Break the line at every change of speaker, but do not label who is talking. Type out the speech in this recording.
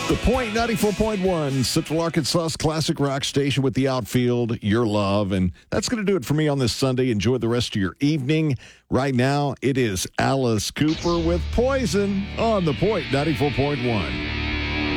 The Point 94.1, Central Arkansas's classic rock station with the outfield, your love. And that's going to do it for me on this Sunday. Enjoy the rest of your evening. Right now, it is Alice Cooper with Poison on The Point 94.1.